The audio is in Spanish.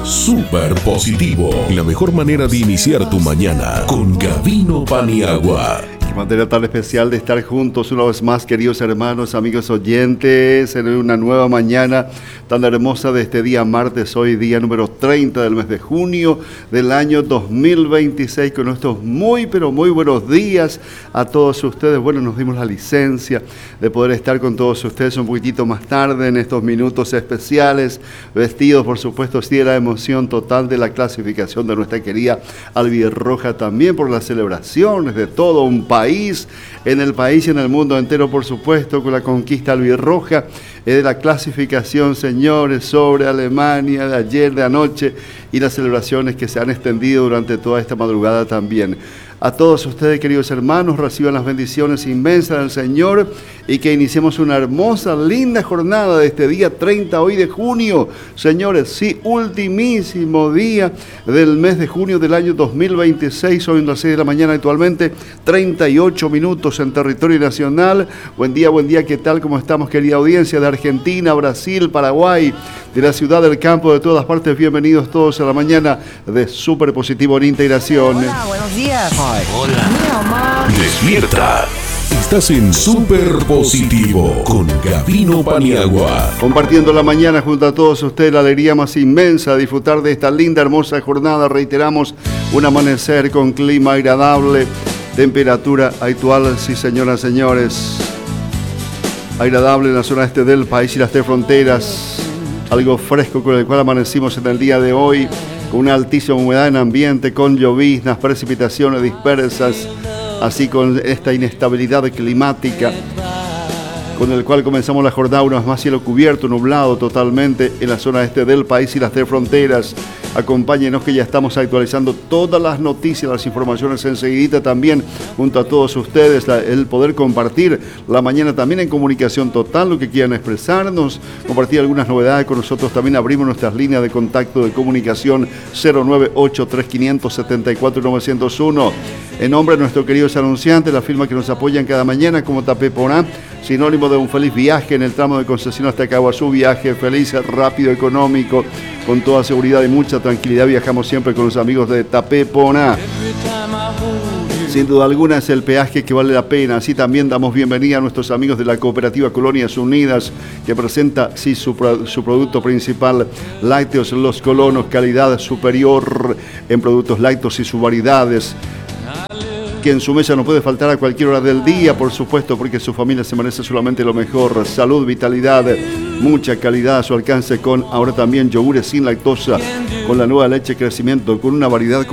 Súper positivo. La mejor manera de iniciar tu mañana con Gavino Paniagua. Qué manera tan especial de estar juntos una vez más, queridos hermanos, amigos oyentes, en una nueva mañana tan hermosa de este día martes, hoy día número 30 del mes de junio del año 2026, con estos muy pero muy buenos días a todos ustedes. Bueno, nos dimos la licencia de poder estar con todos ustedes un poquitito más tarde en estos minutos especiales, vestidos por supuesto sí de la emoción total de la clasificación de nuestra querida albirroja, también por las celebraciones de todo un país, en el país y en el mundo entero, por supuesto, con la conquista albirroja, de la clasificación, señores, sobre Alemania de ayer, de anoche, y las celebraciones que se han extendido durante toda esta madrugada también. A todos ustedes, queridos hermanos, reciban las bendiciones inmensas del Señor y que iniciemos una hermosa, linda jornada de este día 30 hoy de junio. Señores, sí, ultimísimo día del mes de junio del año 2026, son las 6 de la mañana actualmente, 38 minutos en territorio nacional. Buen día, ¿qué tal? ¿Cómo estamos, querida audiencia de Argentina, Brasil, Paraguay, de la ciudad, del campo, de todas partes? Bienvenidos todos a la mañana de Súper Positivo en Integración. Hola, buenos días. Hola. Despierta. Estás en Súper Positivo con Gavino Paniagua. Compartiendo la mañana junto a todos ustedes, la alegría más inmensa de disfrutar de esta linda, hermosa jornada. Reiteramos, un amanecer con clima agradable, temperatura actual, sí señoras, señores, agradable en la zona este del país y las tres fronteras. Algo fresco con el cual amanecimos en el día de hoy, con una altísima humedad en ambiente, con lloviznas, precipitaciones dispersas, así con esta inestabilidad climática, con el cual comenzamos la jornada, una vez más cielo cubierto, nublado totalmente en la zona este del país y las tres fronteras. Acompáñenos que ya estamos actualizando todas las noticias, las informaciones enseguidita también junto a todos ustedes, el poder compartir la mañana también en comunicación total, lo que quieran expresarnos, compartir algunas novedades con nosotros. También abrimos nuestras líneas de contacto de comunicación 098-3574-901. En nombre de nuestros queridos anunciantes, la firma que nos apoyan cada mañana como Tapé Poná, sinónimo de un feliz viaje en el tramo de Concepción hasta Caguazú, viaje feliz, rápido, económico, con toda seguridad y mucha tranquilidad. Viajamos siempre con los amigos de Tapé Poná. Sin duda alguna es el peaje que vale la pena. Así también damos bienvenida a nuestros amigos de la Cooperativa Colonias Unidas, que presenta sí su producto principal, lácteos Los Colonos, calidad superior en productos lácteos y sus variedades, que en su mesa no puede faltar a cualquier hora del día, por supuesto, porque su familia se merece solamente lo mejor. Salud, vitalidad, mucha calidad a su alcance, con ahora también yogures sin lactosa, con la nueva leche crecimiento, con una variedad